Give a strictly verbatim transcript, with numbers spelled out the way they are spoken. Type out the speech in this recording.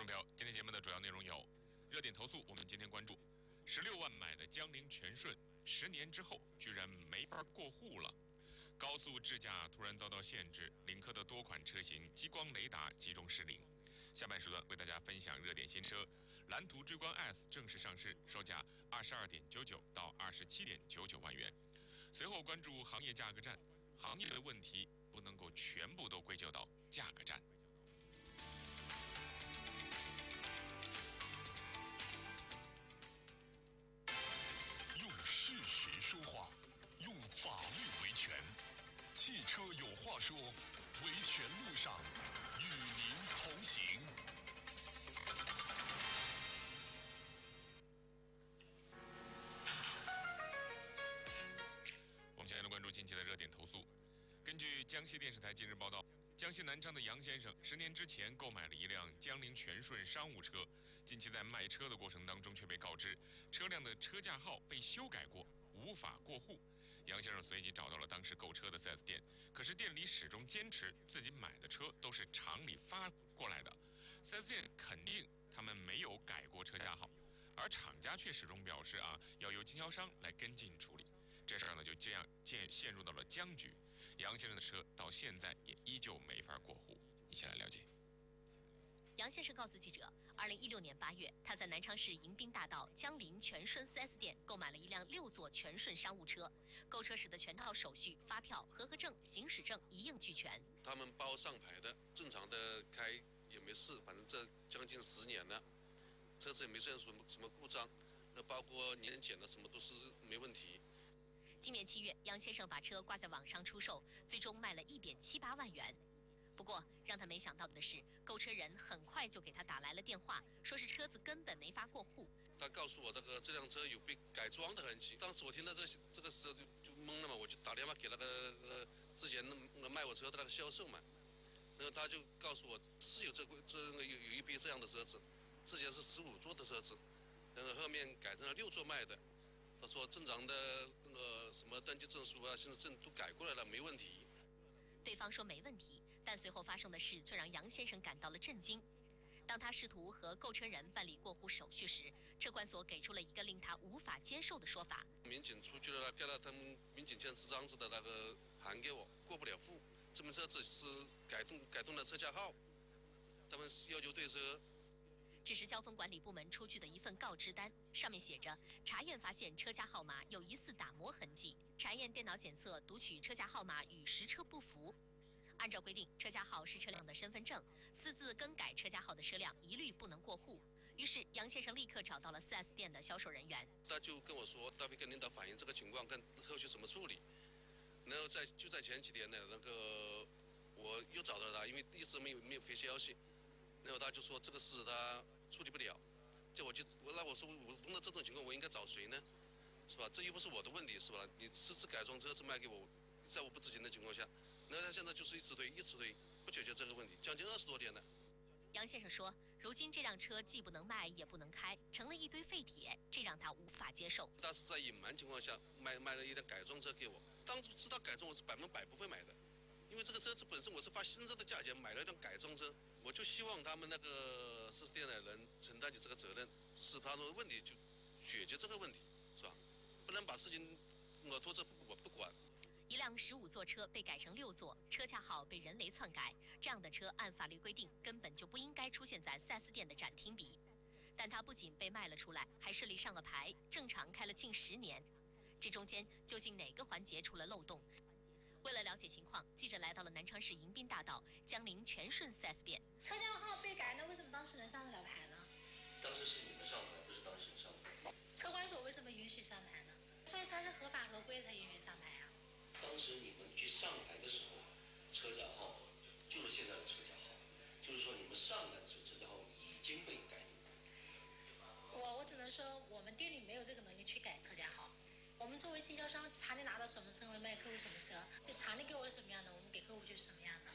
众朋友，今天节目的主要内容有：热点投诉，我们今天关注十六万买的江铃全顺，十年之后居然没法过户了；高速智驾突然遭到限制，领克的多款车型激光雷达集中失灵。下半时段为大家分享热点新车蓝图追光 S 正式上市，售价二十二点九九到二十七点九九万元。随后关注行业价格战，行业的问题不能够全部都归咎到价格战。 用事实说话，用法律维权。汽车有话说，维权路上与您同行。 我们先来关注近期的热点投诉。根据江西电视台近日报道，江西南昌的杨先生十年之前购买了一辆江铃全顺商务车，近期在卖车的过程当中却被告知车辆的车架号被修改过，无法过户。杨先生随即找到了当时购车的 四 S 店，可是店里始终坚持自己买的车都是厂里发过来的， 四 S 店肯定他们没有改过车架号，而厂家却始终表示啊要由经销商来跟进处理。这事儿呢就这样陷陷入到了僵局，杨先生的车到现在也依旧没法过户。一起来了解。 杨先生告诉记者，二零一六年八月，他在南昌市迎宾大道江铃全顺 四 S 店购买了一辆六座全顺商务车，购车时的全套手续、发票、合格证、行驶证一应俱全。 他们包上牌的，正常的开也没事，反正这将近十年了，车子也没出现什么什么故障，那包括年检的什么都是没问题。 今年七月，杨先生把车挂在网上出售，最终卖了一点七八万元。不过，让他没想到的是，购车人很快就给他打来了电话，说是车子根本没法过户。 他告诉我，这个这辆车有被改装的痕迹。当时我听到这这个时候就就懵了嘛，我就打电话给那个呃之前那个卖我车的那个销售嘛，然后他就告诉我是有这个这个有有一批这样的车子，之前是十五座的车子，然后后面改成了六座卖的。他说正常的那个什么登记证书啊、行驶证都改过来了，没问题。 对方说没问题，但随后发生的事却让杨先生感到了震惊。当他试图和购车人办理过户手续时，车管所给出了一个令他无法接受的说法。 民警出具了给了他们民警签字章子的那个函给我，过不了户，证明车子是改动改动了车架号，他们要求对车。 这是交通管理部门出具的一份告知单，上面写着查验发现车架号码有疑似打磨痕迹，查验电脑检测读取车架号码与实车不符。按照规定，车架号是车辆的身份证，私自更改车架号的车辆一律不能过户。于是杨先生立刻找到了 四 S 店的销售人员， 他就跟我说他会跟领导反映这个情况，看后续怎么处理。然后在就在前几天呢，那个我又找到了他，因为一直没有没有回消息，然后他就说这个事他处理不了，就我就我那我说我碰到这种情况我应该找谁呢？是吧？这又不是我的问题，是吧？你私自改装车子卖给我，在我不知情的情况下，那他现在就是一直推一直推，不解决这个问题，将近二十多天了。 杨先生说，如今这辆车既不能卖也不能开，成了一堆废铁，这让他无法接受。 他是在隐瞒情况下卖卖了一辆改装车给我，当初知道改装我是百分百不会买的，因为这个车子本身我是发新车的价钱买了一辆改装车，我就希望他们那个四 S 店的人承担起这个责任，是他的问题就解决这个问题，是吧？不能把事情我拖着我不管。 一辆十五座车被改成六座，车架号被人为篡改，这样的车按法律规定根本就不应该出现在 四 S 店的展厅里。但它不仅被卖了出来，还顺利上了牌，正常开了近十年。这中间究竟哪个环节出了漏洞？为了了解情况，记者来到了南昌市迎宾大道江铃全顺 四 S 店。 车架号被改，那为什么当时能上得了牌呢？ 当时是你们上牌，不是当事人上牌。 车管所为什么允许上牌呢？所以它是合法合规才允许上牌啊。 当时你们去上牌的时候，车架号就是现在的车架号，就是说你们上来的时候车架号已经被改动。 我我只能说，我们店里没有这个能力去改车架号。我们作为经销商，厂里拿到什么车，我卖客户什么车，就厂里给我是什么样的，我们给客户就是什么样的。